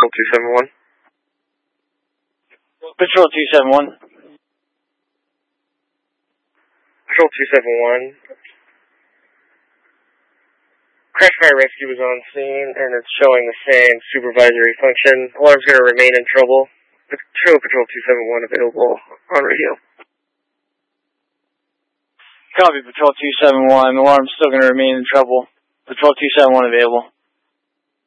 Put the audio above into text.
Patrol 271. Patrol 271. Patrol 271. Crash Fire Rescue was on scene, and it's showing the same supervisory function. Alarm's going to remain in trouble. Patrol 271 available on radio. Copy, Patrol 271. Alarm's still going to remain in trouble. Patrol 271 available.